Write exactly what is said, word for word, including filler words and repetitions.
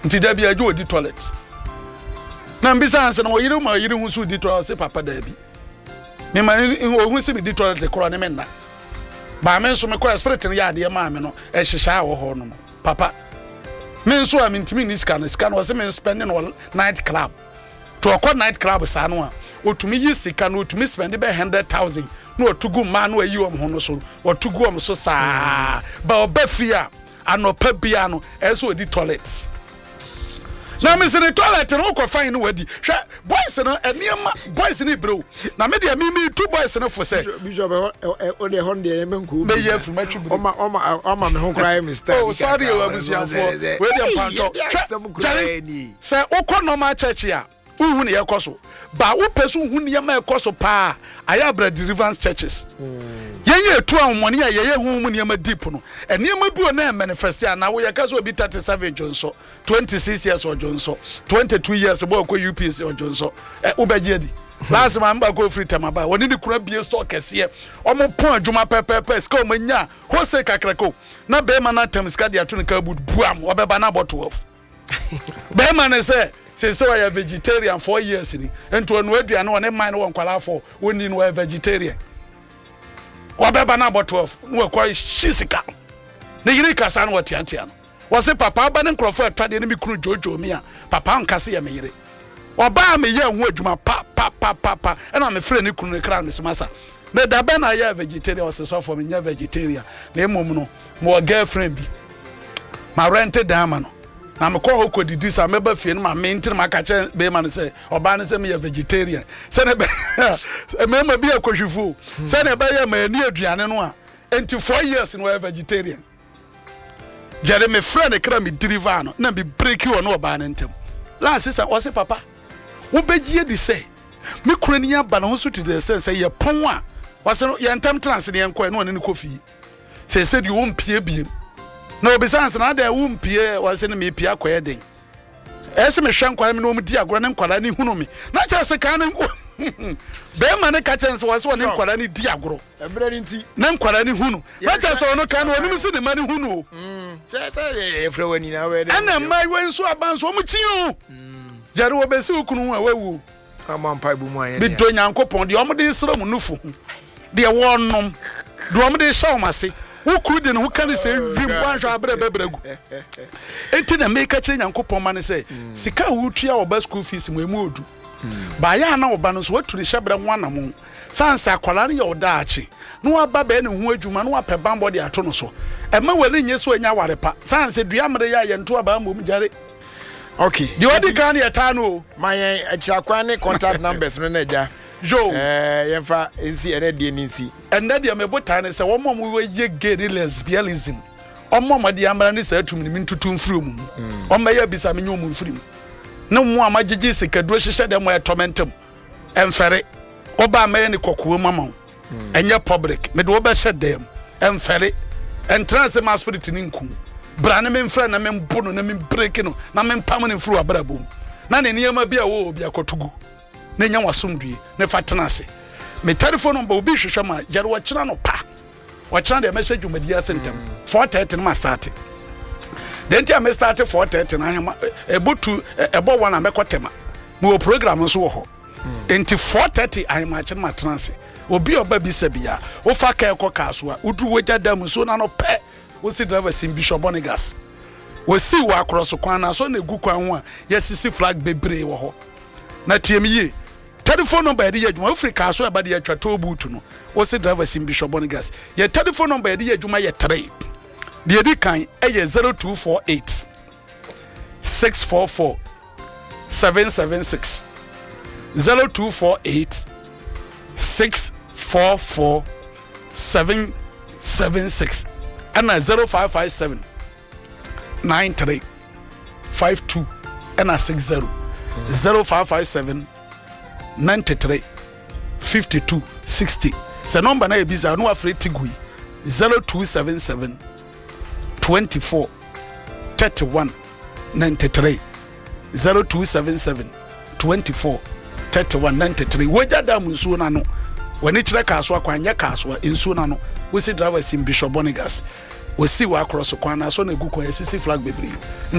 nti da bia je odi toilet na mbisa anse na oyire ma oyire hu so di toilet se papa da bi me ma hu se me di toilet kro ne me na ba me nso me kwa spirit ne ya de ma me no e hihya wo ho no papa me nso a me ntimi ni scan scan wo se me spend no night club to akọ night club sa no a otumi yi sika no otumi spend be one hundred thousand no otugu ma no ayi om ho no so otugu om so saa ba obafia anopa bia no eso odi toilet na me se the toilet no ko fine no wadi hwe boys no eniema boys ni bro na me de me me two boys no for say bishop o de honde me nko me ye free match o ma o ma o ma me ho cry mister oh sorry o abusiafo we dey panto say ukọ normal church ya uhu ne yekoso ba wo peso uhu ne yema yekoso pa ayabra deliverance churches yeye etu ahomone a yeye hu mu ne yema deep no ene yema bi o na manifest ya na wo ye kaso obi thirty-seven jonso twenty-six years o jonso twenty-two years bo ko U P C o jonso e ubeje di last man ba ko free time ba woni ni kura bie store kese omo pon adwuma pepepe ska o manya ho se kakrako na be ma na tam ska dia to ne ka bud buam obeba na bottle of be ma ne se say so I vegetarian four years ni ento anu aduane won man won kwala for woni no vegetarian wabeba na bottle of no kwa shisika ne yiri kasa no watiantia no wose papa ba ne nkrofo atwade ne mikuru jojo mi a papa nkase ya me yire oba me ye hu adwuma pa pa pa pa pa ena me frɛ ne kunu ne kra me semasa na da ba na ya vegetarian wose so for me nya vegetarian na emom no mo girlfriend bi ma rented dama no na me ko hoko didi sa me ba fie no ma me ntir ma ka che be ma ne se oba ne se me ya vegetarian se ne be me ma bi akohwifo se ne ba ya ma ani aduane no a enti four years no vegetarian jare me friend kra me deliver no na be break you no oba ne ntem la sister o se papa wo begie di se me kura ni aba na ho so to the sense say ye pon a wo se no ye ntem trans ne enko no ne kofi se se di wo mpie biem na obisanse na da wo mpie wo se ne me pie akoye den ese me hwe nkwara me no mu di agora ne nkwara ne hunu me na cha se kan ne be ma ne ka chense wo se wo ne nkwara ne di agoro ebre nti ne nkwara ne hunu na cha se ono kan wo ne se ne ma ne hunu o mm se se efre wani na we de ana mai wenso abanso o mu chi o jare wo be se ukunu a wawu ama mpa bu mu aye bi do nyankopon de o mu de sro mu nufu de wo nom de o mu de shaw mase wo kru de no kan se vim kwanhwa abere bebregu enti na make kire nyankopon ma ne se sika wo tua wo ba school fees mu emu odu ba ya na wo ba no so waturi hyebra nwana mo sansa akwala ne ye odaachi no aba ba ne hu adwuma no apɛ bambo de ato no so ɛma wale nye so anya warepa sansa dua mre ya ye nto aba mom jare okay di odi kan ye ta no my achiakwa ne contact numbers no na ja jo eh yemfa ensi ene de nsi ene de me bota ne se wo mom wo ye gay lesbianism omo mo de amara ne sa atum ne ntutu mfiri mu omo ya bisa me nyom mfiri mu ne mo amagigi sekaduro hihye de mo etomentem emfere oba ma ne kokowo mama enye public me de oba hye dem emfere entrance ma spirit ni nku bra ne me mfra na me mbo no na me break no na me pam ne mfiri abrabom na ne niema bia wo obi akotugu na nya wasomdue ne fatena ase me telephone number obi hwehwe ma jare wo kira no pa wo kira de message umadi asentem four thirty no ma start then ti am start four thirty na hema ebutu ebo wana mekotema mo program so wo ho enti four thirty I ma kira ma transe obi oba bi sabia wo fa ka ekoka so a udu wogya dam so na no pe wo si driver sim Bishop Bonigas wo si wo akroso kwan na so na egu kwan ho a yesisi flag bebre wo ho na tiemiye telephone number yedi adwuma Africa so aba de atwa tobutu no wo se driver sim Bishop Bonigas ye telephone number yedi adwuma ye three de yedi kan eye zero two four eight six four four seven seven six zero two four eight six four four seven seven six and zero five five seven nine three five two and six zero zero five five seven ninety-three fifty-two sixty. The number na ebiza no afre tigui zero two seven seven twenty-four thirty-one ninety-three zero two seven seven twenty-four thirty-one ninety-three. Weja da munsu na no wani kire kaso akwanya kaso ensu na no we see driver sim Bishop Bonigas we see wa cross kwan na so na gu kwa sisi flag bebre.